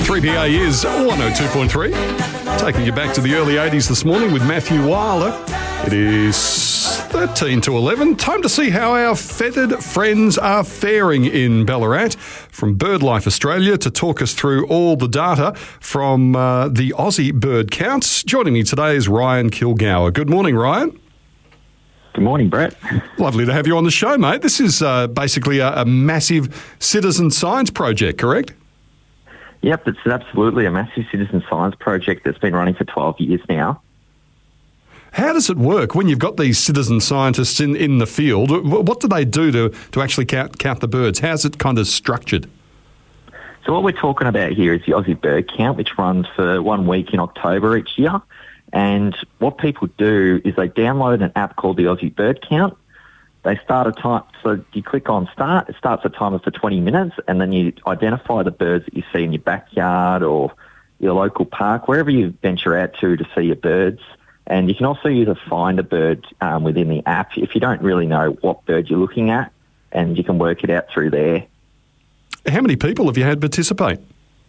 3PA is 102.3. Taking you back to the early 80s this morning with Matthew Wilder. It is 13 to 11. Time to see how our feathered friends are faring in Ballarat. From BirdLife Australia to talk us through all the data from the Aussie bird counts. Joining me today is Ryan Kilgour. Good morning, Ryan. Good morning, Brett. Lovely to have you on the show, mate. This is basically a massive citizen science project, correct? Yep, it's absolutely a massive citizen science project that's been running for 12 years now. How does it work when you've got these citizen scientists in the field? What do they do to actually count the birds? How's it kind of structured? So what we're talking about here is the Aussie Bird Count, which runs for 1 week in October each year. And what people do is they download an app called the Aussie Bird Count. They start a time, so you click on start, it starts a timer for 20 minutes, and then you identify the birds that you see in your backyard or your local park, wherever you venture out to see your birds. And you can also use a find a bird within the app if you don't really know what bird you're looking at, and you can work it out through there. How many people have you had participate?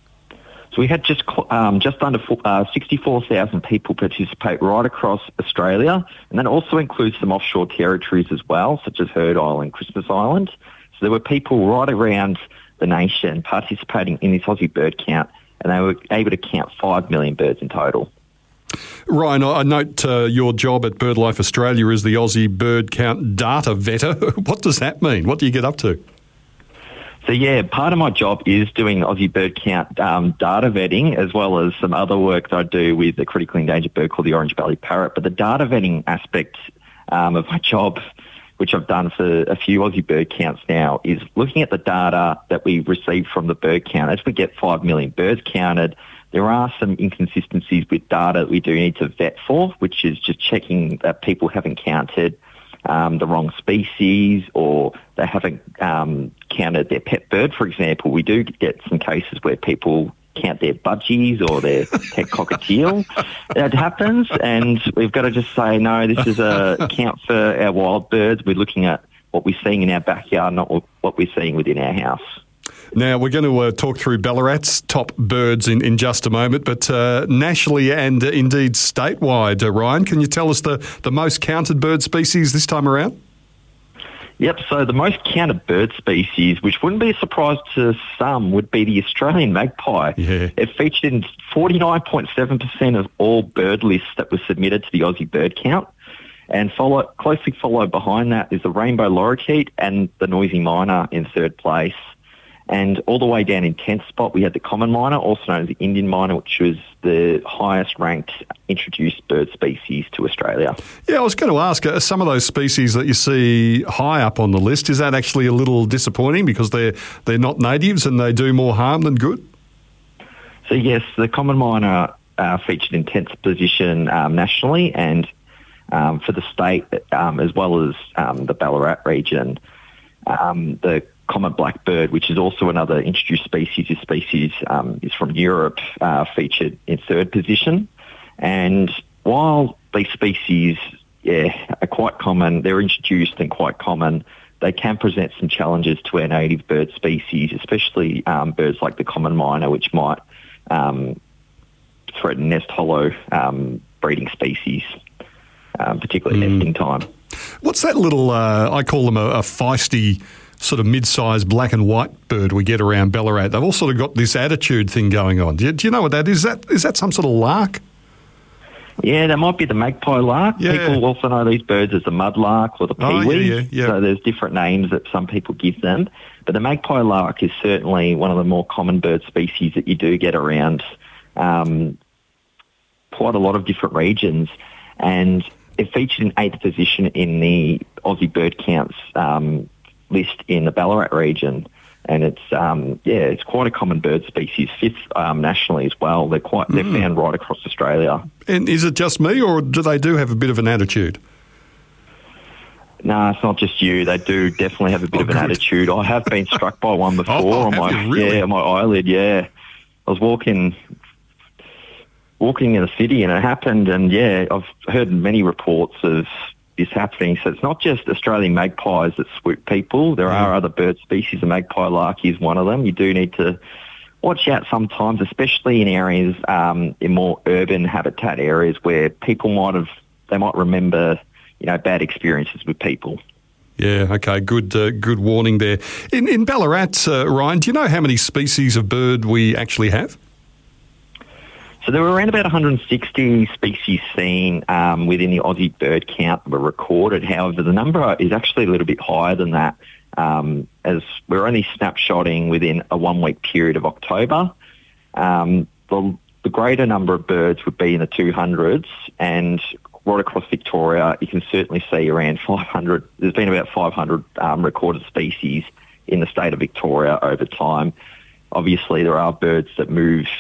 So we had just under 64,000 people participate right across Australia, and that also includes some offshore territories as well, such as Heard Island, Christmas Island. So there were people right around the nation participating in this Aussie Bird Count, and they were able to count 5 million birds in total. Ryan, I note your job at BirdLife Australia is the Aussie Bird Count data vetter. What does that mean? What do you get up to? So yeah, part of my job is doing Aussie Bird Count data vetting, as well as some other work that I do with a critically endangered bird called the Orange Belly Parrot. But the data vetting aspect of my job, which I've done for a few Aussie Bird Counts now, is looking at the data that we receive from the bird count. As we get 5 million birds counted, there are some inconsistencies with data that we do need to vet for, which is just checking that people haven't counted the wrong species, or they haven't counted their pet bird, for example. We do get some cases where people count their budgies or their pet cockatiel. It happens, and we've got to just say, no, this is a count for our wild birds. We're looking at what we're seeing in our backyard, not what we're seeing within our house. Now, we're going to talk through Ballarat's top birds in just a moment, but nationally and indeed statewide, Ryan, can you tell us the most counted bird species this time around? Yep, so the most counted bird species, which wouldn't be a surprise to some, would be the Australian magpie. Yeah. It featured in 49.7% of all bird lists that were submitted to the Aussie Bird Count. And closely followed behind that is the rainbow lorikeet and the noisy myna in third place. And all the way down in 10th spot, we had the common myna, also known as the Indian myna, which was the highest ranked introduced bird species to Australia. Yeah, I was going to ask, some of those species that you see high up on the list, is that actually a little disappointing because they're not natives and they do more harm than good? So yes, the common myna featured in 10th position nationally, and for the state as well as the Ballarat region, the common blackbird, which is also another introduced species. This species is from Europe, featured in third position. And while these species are quite common, they're introduced and quite common, they can present some challenges to our native bird species, especially birds like the common myna, which might threaten nest hollow breeding species, particularly nesting time. What's that little, I call them a feisty sort of mid-sized black and white bird we get around Ballarat? They've all sort of got this attitude thing going on. Do you know what that is? Is that some sort of lark? Yeah, that might be the magpie lark. Yeah. People also know these birds as the mudlark or the peewee. Yeah. So there's different names that some people give them. But the magpie lark is certainly one of the more common bird species that you do get around quite a lot of different regions. And it featured in 8th position in the Aussie Bird Counts list in the Ballarat region, and it's quite a common bird species, 5th nationally as well. They're found right across Australia. And is it just me, or do they have a bit of an attitude? No, it's not just you. They do definitely have a bit of an attitude. I have been struck by one before on my eyelid. Yeah, I was walking in the city and it happened, and I've heard many reports of this happening. So it's not just Australian magpies that swoop people. There are other bird species. The magpie lark is one of them. You do need to watch out sometimes, especially in areas, in more urban habitat areas where people might remember, bad experiences with people. Yeah, okay, good warning there. In Ballarat, Ryan, do you know how many species of bird we actually have? So there were around about 160 species seen within the Aussie bird count that were recorded. However, the number is actually a little bit higher than that, as we're only snapshotting within a 1 week period of October. The greater number of birds would be in the 200s, and right across Victoria, you can certainly see around 500. There's been about 500 recorded species in the state of Victoria over time. Obviously, there are birds that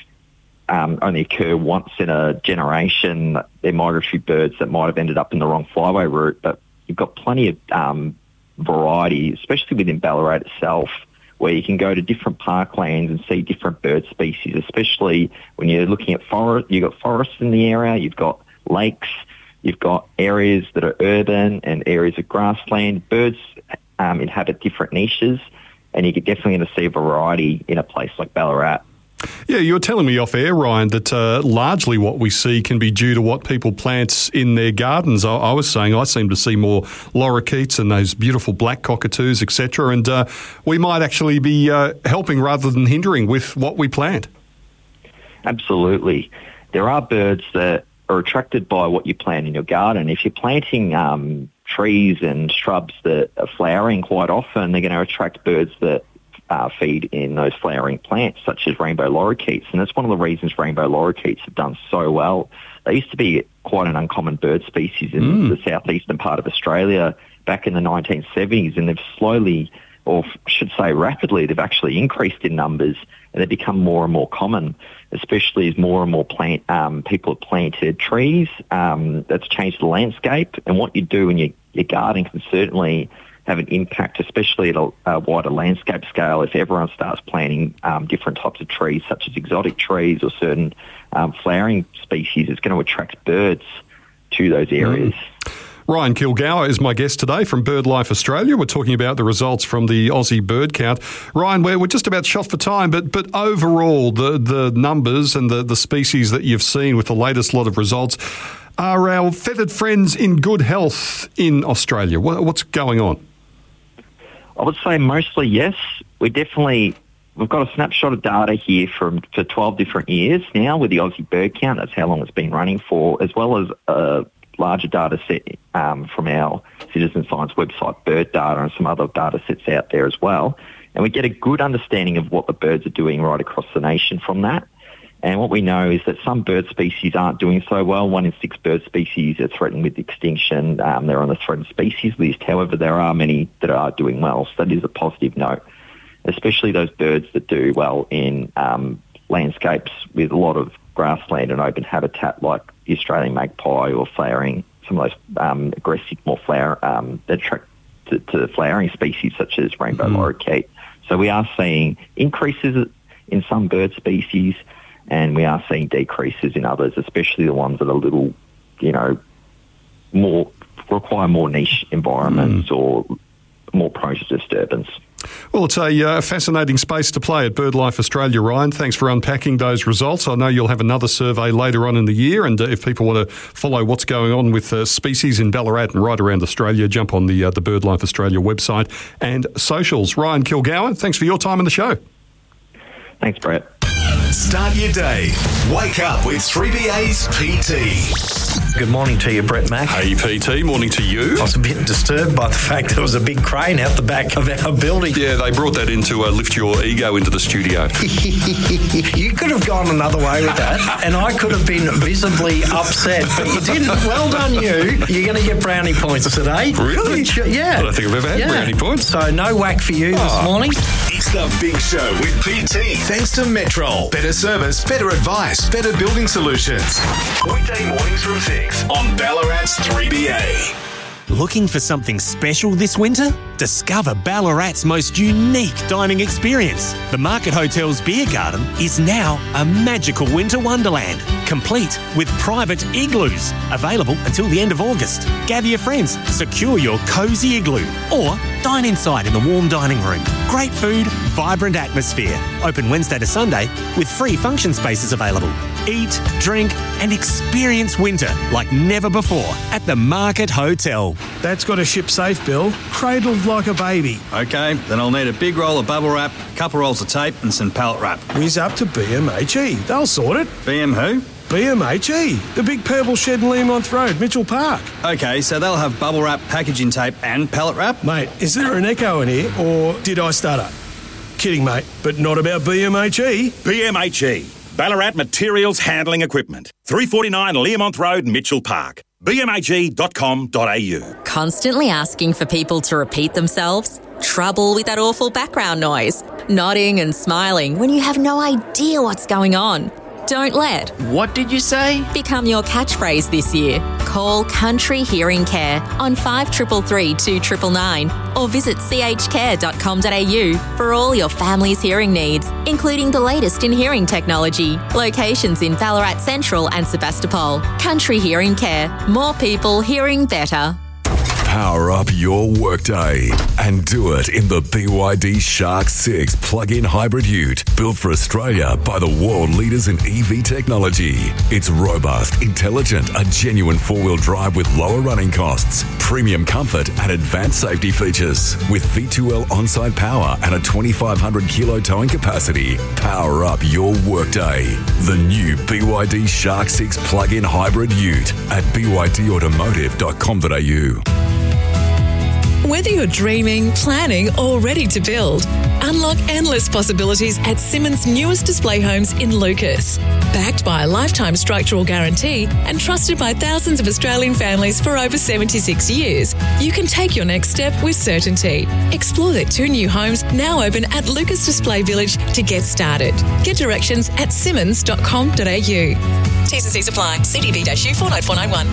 only occur once in a generation. They're migratory birds that might have ended up in the wrong flyway route, but you've got plenty of variety, especially within Ballarat itself, where you can go to different parklands and see different bird species, especially when you're looking at forest. You've got forests in the area, you've got lakes, you've got areas that are urban and areas of grassland. Birds inhabit different niches, and you're definitely going to see a variety in a place like Ballarat. Yeah, you were telling me off air, Ryan, that largely what we see can be due to what people plant in their gardens. I was saying I seem to see more lorikeets and those beautiful black cockatoos, etc., and we might actually be helping rather than hindering with what we plant. Absolutely. There are birds that are attracted by what you plant in your garden. If you're planting trees and shrubs that are flowering quite often, they're going to attract birds that feed in those flowering plants, such as rainbow lorikeets. And that's one of the reasons rainbow lorikeets have done so well. They used to be quite an uncommon bird species in the southeastern part of Australia back in the 1970s, and they've slowly, or I should say rapidly, they've actually increased in numbers, and they've become more and more common, especially as more and more people have planted trees. That's changed the landscape, and what you do in your garden can certainly have an impact, especially at a wider landscape scale. If everyone starts planting different types of trees, such as exotic trees or certain flowering species, it's going to attract birds to those areas. Ryan Kilgour is my guest today from BirdLife Australia. We're talking about the results from the Aussie bird count. Ryan, we're just about shot for time, but overall, the numbers and the species that you've seen with the latest lot of results, are our feathered friends in good health in Australia? What's going on? I would say mostly yes. We've got a snapshot of data here for 12 different years now with the Aussie bird count. That's how long it's been running for, as well as a larger data set from our Citizen Science website, Bird Data, and some other data sets out there as well. And we get a good understanding of what the birds are doing right across the nation from that. And what we know is that some bird species aren't doing so well. 1 in 6 bird species are threatened with extinction. They're on the threatened species list. However, there are many that are doing well. So that is a positive note, especially those birds that do well in landscapes with a lot of grassland and open habitat, like the Australian magpie or flowering, some of those aggressive, more that attract to flowering species such as rainbow lorikeet. So we are seeing increases in some bird species, and we are seeing decreases in others, especially the ones that are a little, require more niche environments or more prone to disturbance. Well, it's a fascinating space to play at BirdLife Australia, Ryan. Thanks for unpacking those results. I know you'll have another survey later on in the year, and if people want to follow what's going on with species in Ballarat and right around Australia, jump on the BirdLife Australia website and socials. Ryan Kilgour, thanks for your time on the show. Thanks, Brett. Start your day. Wake up with 3BA's PT. Good morning to you, Brett Mack. Hey, PT. Morning to you. I was a bit disturbed by the fact there was a big crane out the back of our building. Yeah, they brought that in to lift your ego into the studio. You could have gone another way with that, and I could have been visibly upset, but you didn't. Well done, you. You're going to get brownie points today. Really? Yeah. I don't think I've ever had brownie points. So no whack for you this morning. It's the Big Show with PT. Thanks to Metrol. Better service, better advice, better building solutions. Weekday mornings from 6 on Ballarat's 3BA. Looking for something special this winter? Discover Ballarat's most unique dining experience. The Market Hotel's Beer Garden is now a magical winter wonderland, complete with private igloos, available until the end of August. Gather your friends, secure your cosy igloo, or dine inside in the warm dining room. Great food, vibrant atmosphere. Open Wednesday to Sunday with free function spaces available. Eat, drink and experience winter like never before at the Market Hotel. That's got to ship safe, Bill. Cradled like a baby. OK, then I'll need a big roll of bubble wrap, a couple rolls of tape and some pallet wrap. Whiz up to BMHE. They'll sort it. BM who? BMHE, the big purple shed in Learmonth Road, Mitchell Park. OK, so they'll have bubble wrap, packaging tape and pallet wrap? Mate, is there an echo in here or did I stutter? Kidding, mate, but not about BMHE. BMHE, Ballarat Materials Handling Equipment, 349 Learmonth Road, Mitchell Park. BMHE.com.au. Constantly asking for people to repeat themselves? Trouble with that awful background noise? Nodding and smiling when you have no idea what's going on? Don't let What did you say? become your catchphrase this year. Call Country Hearing Care on 5333 2999 or visit chcare.com.au for all your family's hearing needs, including the latest in hearing technology. Locations in Ballarat Central and Sebastopol. Country Hearing Care. More people hearing better. Power up your workday and do it in the BYD Shark 6 plug-in hybrid ute, built for Australia by the world leaders in EV technology. It's robust, intelligent, a genuine four-wheel drive with lower running costs, premium comfort and advanced safety features. With V2L on-site power and a 2,500 kilo towing capacity, power up your workday. The new BYD Shark 6 plug-in hybrid ute at bydautomotive.com.au. Whether you're dreaming, planning or ready to build, unlock endless possibilities at Simmons' newest display homes in Lucas. Backed by a lifetime structural guarantee and trusted by thousands of Australian families for over 76 years, you can take your next step with certainty. Explore their 2 new homes now open at Lucas Display Village to get started. Get directions at simmons.com.au. T's and C's apply. CDV-U 49491.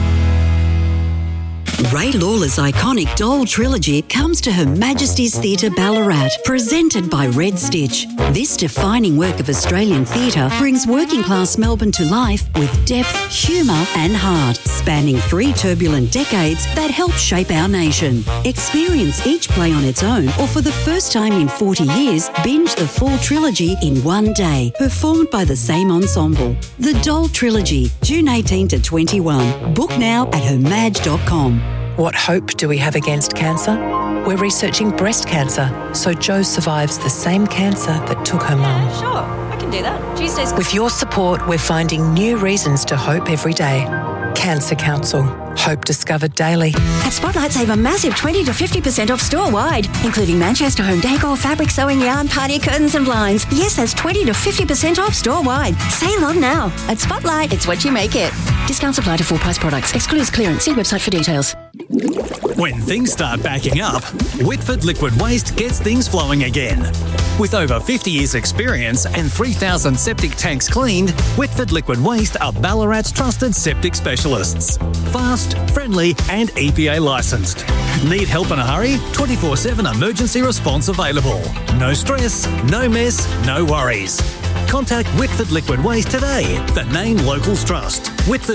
Ray Lawler's iconic Doll trilogy comes to Her Majesty's Theatre Ballarat, presented by Red Stitch. This defining work of Australian theatre brings working-class Melbourne to life with depth, humour and heart, spanning 3 turbulent decades that helped shape our nation. Experience each play on its own or for the first time in 40 years, binge the full trilogy in one day, performed by the same ensemble. The Doll Trilogy, June 18 to 21. Book now at hermag.com. What hope do we have against cancer? We're researching breast cancer, so Jo survives the same cancer that took her mum. Sure, I can do that. Tuesdays. With your support, we're finding new reasons to hope every day. Cancer Council. Hope discovered daily. At Spotlight, save a massive 20 to 50% off store-wide, including Manchester home decor, fabric, sewing, yarn, party curtains and blinds. Yes, that's 20 to 50% off store-wide. Sale on now. At Spotlight, it's what you make it. Discounts apply to full-price products. Excludes clearance. See website for details. When things start backing up, Whitford Liquid Waste gets things flowing again. With over 50 years' experience and 3,000 septic tanks cleaned, Whitford Liquid Waste are Ballarat's trusted septic specialists. Fast, friendly and EPA licensed. Need help in a hurry? 24/7 emergency response available. No stress, no mess, no worries. Contact Whitford Liquid Waste today. The name locals trust.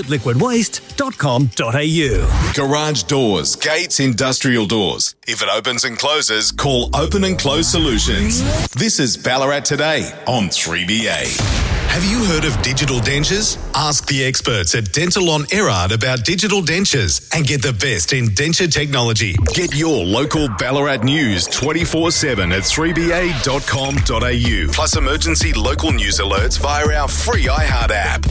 whitfordliquidwaste.com.au. Garage doors, gates, industrial doors. If it opens and closes, call Open and Close Solutions. This is Ballarat Today on 3BA. Have you heard of digital dentures? Ask the experts at Dental on Erard about digital dentures and get the best in denture technology. Get your local Ballarat news 24/7 at 3ba.com.au. Plus emergency local news alerts via our free iHeart app.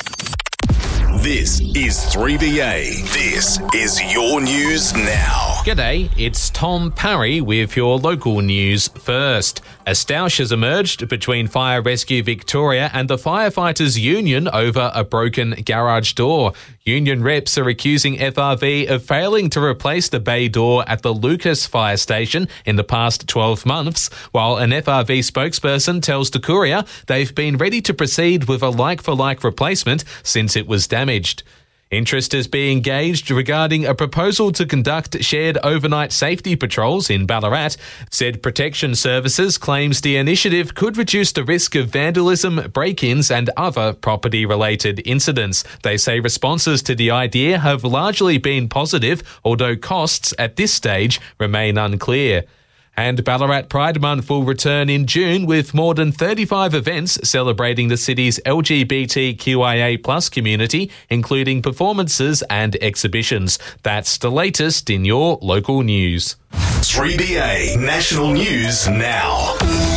This is 3BA. This is your news now. G'day, it's Tom Parry with your local news first. A stoush has emerged between Fire Rescue Victoria and the Firefighters Union over a broken garage door. Union reps are accusing FRV of failing to replace the bay door at the Lucas Fire Station in the past 12 months, while an FRV spokesperson tells the Courier they've been ready to proceed with a like-for-like replacement since it was damaged. Interest is being gauged regarding a proposal to conduct shared overnight safety patrols in Ballarat. Said Protection Services claims the initiative could reduce the risk of vandalism, break-ins and other property-related incidents. They say responses to the idea have largely been positive, although costs at this stage remain unclear. And Ballarat Pride Month will return in June with more than 35 events celebrating the city's LGBTQIA+ community, including performances and exhibitions. That's the latest in your local news. 3BA National News Now.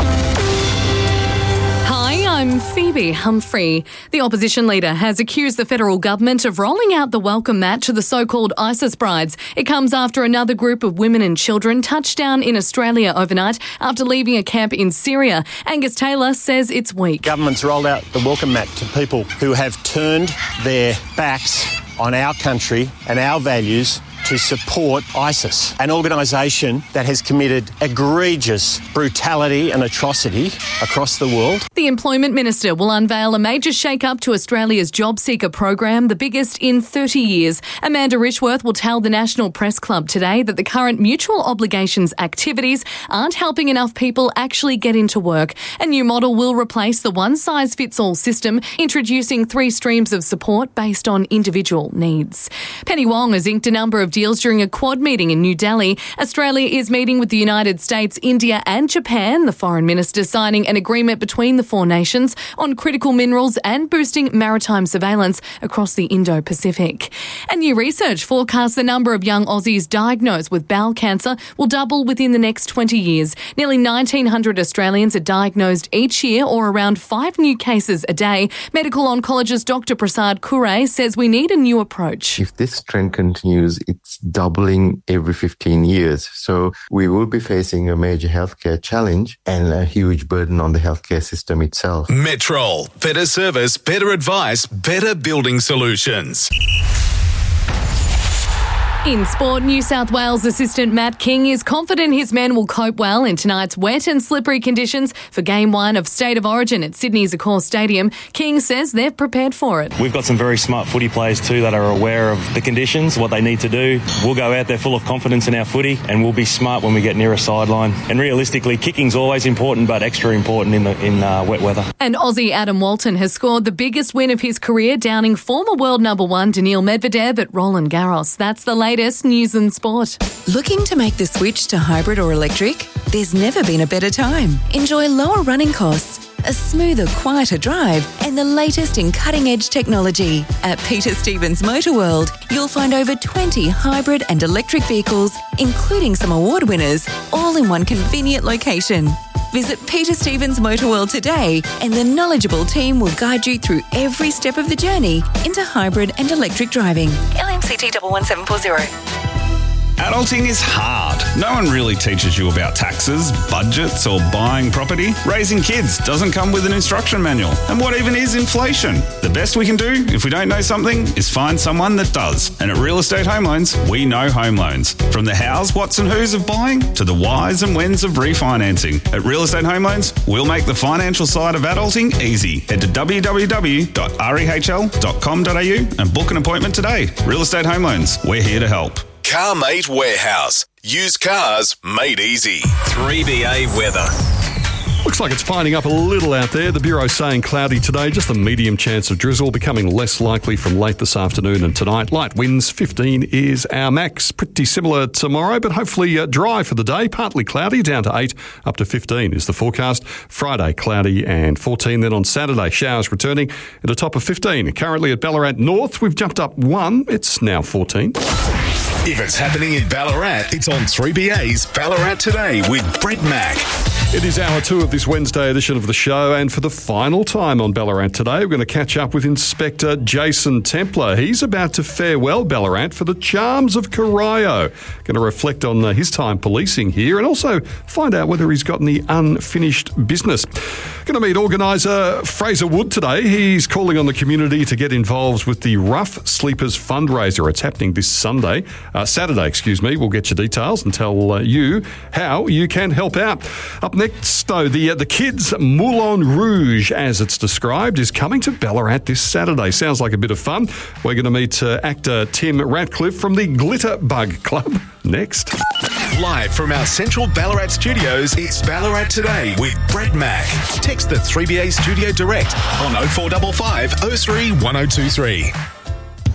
Hi, I'm Phoebe Humphrey. The opposition leader has accused the federal government of rolling out the welcome mat to the so-called ISIS brides. It comes after another group of women and children touched down in Australia overnight after leaving a camp in Syria. Angus Taylor says it's weak. Government's rolled out the welcome mat to people who have turned their backs on our country and our values to support ISIS, an organisation that has committed egregious brutality and atrocity across the world. The Employment Minister will unveil a major shake-up to Australia's job seeker program, the biggest in 30 years. Amanda Richworth will tell the National Press Club today that the current mutual obligations activities aren't helping enough people actually get into work. A new model will replace the one-size-fits-all system, introducing 3 streams of support based on individual needs. Penny Wong has inked a number of deals during a Quad meeting in New Delhi. Australia is meeting with the United States, India and Japan, the foreign minister signing an agreement between the 4 nations on critical minerals and boosting maritime surveillance across the Indo-Pacific. And new research forecasts the number of young Aussies diagnosed with bowel cancer will double within the next 20 years. Nearly 1,900 Australians are diagnosed each year, or around 5 new cases a day. Medical oncologist Dr. Prasad Kure says we need a new approach. If this trend continues, it's doubling every 15 years. So we will be facing a major healthcare challenge and a huge burden on the healthcare system itself. Metrol. Better service, better advice, better building solutions. In sport, New South Wales assistant Matt King is confident his men will cope well in tonight's wet and slippery conditions for Game 1 of State of Origin at Sydney's Accor Stadium. King says they've prepared for it. We've got some very smart footy players too that are aware of the conditions, what they need to do. We'll go out there full of confidence in our footy and we'll be smart when we get near a sideline. And realistically, kicking's always important but extra important in wet weather. And Aussie Adam Walton has scored the biggest win of his career, downing former world number 1 Daniil Medvedev at Roland Garros. That's the latest news and sport. Looking to make the switch to hybrid or electric? There's never been a better time. Enjoy lower running costs, a smoother, quieter drive, and the latest in cutting-edge technology. At Peter Stevens Motor World, you'll find over 20 hybrid and electric vehicles, including some award winners, all in one convenient location. Visit Peter Stevens Motor World today and the knowledgeable team will guide you through every step of the journey into hybrid and electric driving. LMCT 11740. Adulting is hard. No one really teaches you about taxes, budgets, or buying property. Raising kids doesn't come with an instruction manual. And what even is inflation? The best we can do, if we don't know something, is find someone that does. And at Real Estate Home Loans, we know home loans. From the hows, whats and whos of buying to the whys and whens of refinancing. At Real Estate Home Loans, we'll make the financial side of adulting easy. Head to www.rehl.com.au and book an appointment today. Real Estate Home Loans, we're here to help. CarMate Warehouse. Used cars made easy. 3BA weather. Looks like it's finding up a little out there. The Bureau's saying cloudy today, just a medium chance of drizzle, becoming less likely from late this afternoon and tonight. Light winds, 15 is our max. Pretty similar tomorrow, but hopefully dry for the day. Partly cloudy, down to 8, up to 15 is the forecast. Friday, cloudy and 14. Then on Saturday, showers returning at a top of 15. Currently at Ballarat North, we've jumped up 1. It's now 14. If it's happening in Ballarat, it's on 3BA's Ballarat Today with Brett Mack. It is hour 2 of this Wednesday edition of the show, and for the final time on Ballarat Today, we're going to catch up with Inspector Jason Templer. He's about to farewell Ballarat for the charms of Corio. Going to reflect on his time policing here and also find out whether he's got any unfinished business. Going to meet organiser Fraser Wood today. He's calling on the community to get involved with the Rough Sleepers fundraiser. It's happening this Saturday. We'll get you details and tell you how you can help out. Up Next, though, the Kids Moulin Rouge, as it's described, is coming to Ballarat this Saturday. Sounds like a bit of fun. We're going to meet actor Tim Ratcliffe from the Glitter Bug Club next. Live from our central Ballarat studios, it's Ballarat Today with Brett Mack. Text the 3BA Studio Direct on 0455 03 1023.